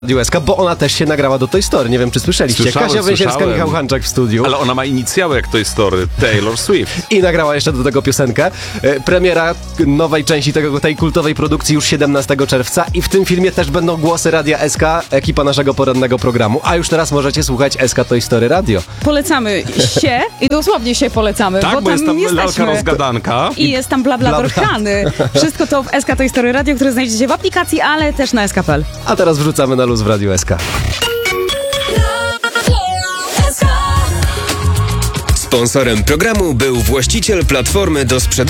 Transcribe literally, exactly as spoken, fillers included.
S K, bo ona też się nagrała do Toy Story. Nie wiem, czy słyszeliście. Słyszałem, Kasia Węsierska, słyszałem. Michał Hanczak w studiu. Ale ona ma inicjały jak Toy Story, Taylor Swift. I nagrała jeszcze do tego piosenkę. E, Premiera nowej części tego, tej kultowej produkcji już siedemnastego czerwca i w tym filmie też będą głosy Radia S K, ekipa naszego porannego programu. A już teraz możecie słuchać S K Toy Story Radio. Polecamy się i dosłownie się polecamy, Tak, bo bo tam jest tam jesteśmy. lalka rozgadanka. I jest tam bla bla Bla, bla. dorkany. Wszystko to w S K Toy Story Radio, które znajdziecie w aplikacji, ale też na S K kropka P L. A teraz wrzucamy na luz w Radiu S K. Sponsorem programu był właściciel platformy do sprzedaży